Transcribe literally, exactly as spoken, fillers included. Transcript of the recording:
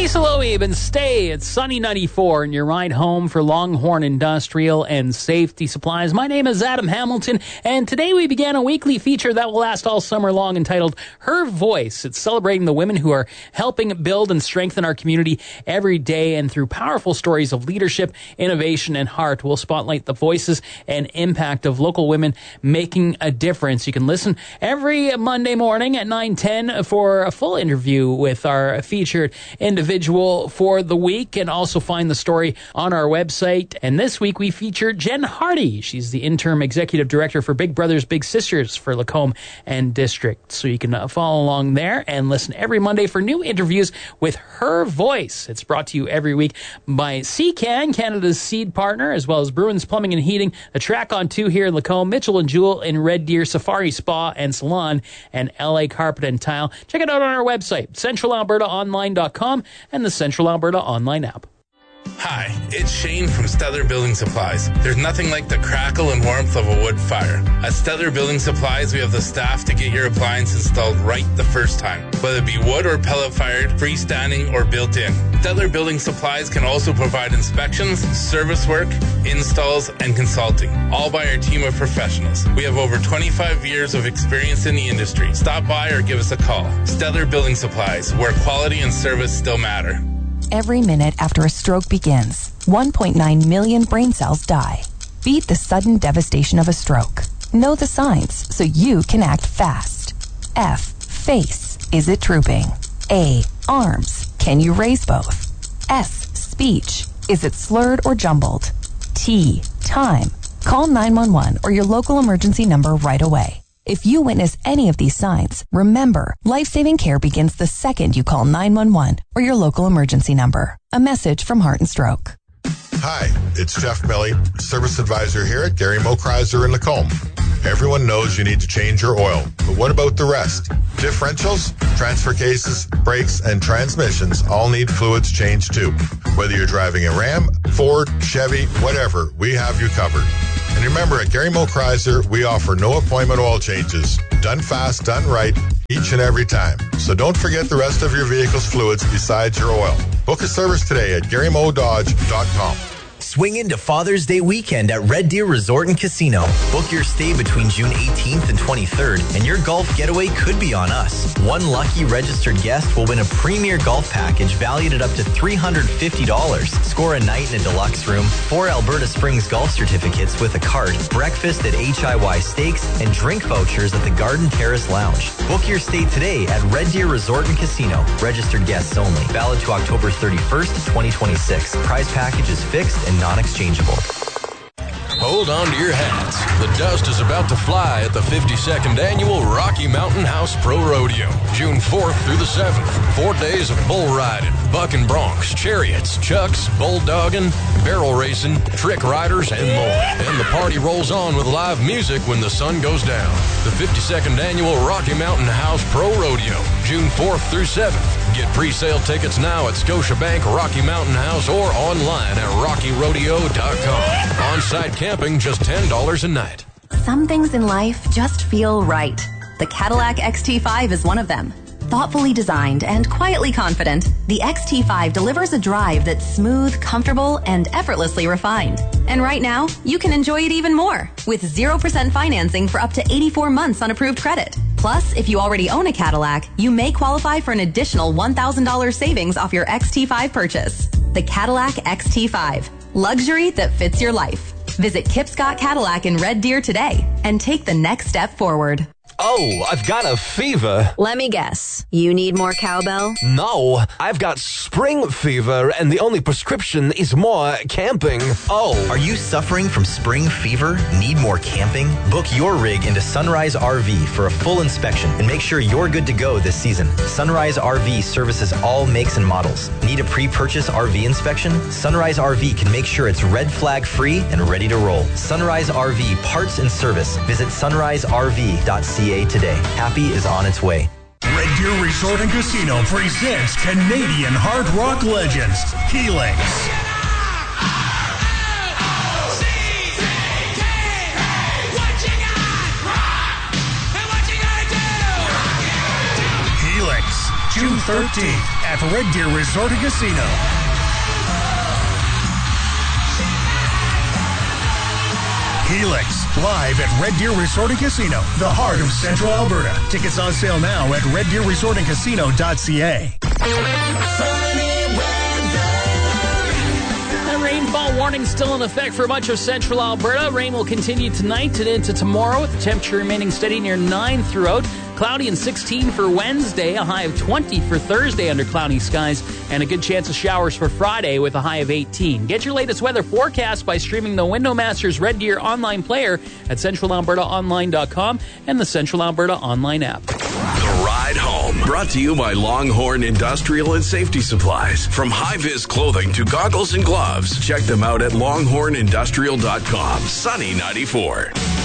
Lisa Loeb and Stay. It's Sunny ninety-four and your ride home for Longhorn Industrial and Safety Supplies. My name is Adam Hamilton, and today we began a weekly feature that will last all summer long entitled Her Voice. It's celebrating the women who are helping build and strengthen our community every day, and through powerful stories of leadership, innovation, and heart, we'll spotlight the voices and impact of local women making a difference. You can listen every Monday morning at nine ten for a full interview with our featured individual for the week, and also find the story on our website. And this week we feature Jen Hardy. She's the interim executive director for Big Brothers Big Sisters for Lacombe and District. So you can uh, follow along there and listen every Monday for new interviews with Her Voice. It's brought to you every week by C CAN, Canada's seed partner, as well as Bruins Plumbing and Heating, the Track on two here in Lacombe, Mitchell and Jewel in Red Deer, Safari Spa and Salon, and L A Carpet and Tile. Check it out on our website, central alberta online dot com, and the Central Alberta online app. Hi, it's Shane from Stellar Building Supplies. There's nothing like the crackle and warmth of a wood fire. At Stellar Building Supplies, we have the staff to get your appliance installed right the first time, whether it be wood or pellet fired, freestanding, or built-in. Stellar Building Supplies can also provide inspections, service work, installs, and consulting, all by our team of professionals. We have over twenty-five years of experience in the industry. Stop by or give us a call. Stellar Building Supplies, where quality and service still matter. Every minute after a stroke begins, one point nine million brain cells die. Beat the sudden devastation of a stroke. Know the signs so you can act fast. F. Face. Is it drooping? A. Arms. Can you raise both? S. Speech. Is it slurred or jumbled? T. Time. Call nine one one or your local emergency number right away. If you witness any of these signs, remember, life-saving care begins the second you call nine one one or your local emergency number. A message from Heart and Stroke. Hi, it's Jeff Milley, Service Advisor here at Gary Mo Chrysler in Lacombe. Everyone knows you need to change your oil, but what about the rest? Differentials, transfer cases, brakes, and transmissions all need fluids changed too. Whether you're driving a Ram, Ford, Chevy, whatever, we have you covered. And remember, at Gary Mo Chrysler, we offer no appointment oil changes. Done fast, done right, each and every time. So don't forget the rest of your vehicle's fluids besides your oil. Book a service today at gary mo dodge dot com. Swing into Father's Day weekend at Red Deer Resort and Casino. Book your stay between June eighteenth and twenty-third, and your golf getaway could be on us. One lucky registered guest will win a premier golf package valued at up to three hundred fifty dollars. Score a night in a deluxe room, four Alberta Springs golf certificates with a card, breakfast at H I Y Steaks, and drink vouchers at the Garden Terrace Lounge. Book your stay today at Red Deer Resort and Casino. Registered guests only. Valid to October thirty-first, twenty twenty-six. Prize package is fixed and non-exchangeable. Hold on to your hats. The dust is about to fly at the fifty-second Annual Rocky Mountain House Pro Rodeo, June fourth through the seventh. Four days of bull riding, bucking broncs, chariots, chucks, bulldogging, barrel racing, trick riders, and more. Then the party rolls on with live music when the sun goes down. The fifty-second Annual Rocky Mountain House Pro Rodeo, June fourth through seventh. Get pre-sale tickets now at Scotiabank Rocky Mountain House or online at rocky rodeo dot com. On-site camping, just ten dollars a night. Some things in life just feel right. The Cadillac X T five is one of them. Thoughtfully designed and quietly confident, the X T five delivers a drive that's smooth, comfortable, and effortlessly refined. And right now, you can enjoy it even more with zero percent financing for up to eighty-four months on approved credit. Plus, if you already own a Cadillac, you may qualify for an additional one thousand dollars savings off your X T five purchase. The Cadillac X T five. Luxury that fits your life. Visit Kip Scott Cadillac in Red Deer today and take the next step forward. Oh, I've got a fever. Let me guess. You need more cowbell? No, I've got spring fever, and the only prescription is more camping. Oh, are you suffering from spring fever? Need more camping? Book your rig into Sunrise R V for a full inspection and make sure you're good to go this season. Sunrise R V services all makes and models. Need a pre-purchase R V inspection? Sunrise R V can make sure it's red flag free and ready to roll. Sunrise R V parts and service. Visit sunrise r v dot c a today. Happy is on its way. Red Deer Resort and Casino presents Canadian hard rock legends, Helix. Helix, June thirteenth at Red Deer Resort and Casino. Helix, live at Red Deer Resort and Casino, the heart of Central Alberta. Tickets on sale now at red deer resort and casino dot c a. Rainfall warning still in effect for much of central Alberta. Rain will continue tonight and into tomorrow, with the temperature remaining steady near nine throughout. Cloudy and sixteen for Wednesday, a high of twenty for Thursday under cloudy skies, and a good chance of showers for Friday with a high of eighteen. Get your latest weather forecast by streaming the Windowmasters Red Deer online player at central alberta online dot com and the Central Alberta online app. The Ride Home, brought to you by Longhorn Industrial and Safety Supplies. From high-vis clothing to goggles and gloves, check them out at longhorn industrial dot com. Sunny ninety-four.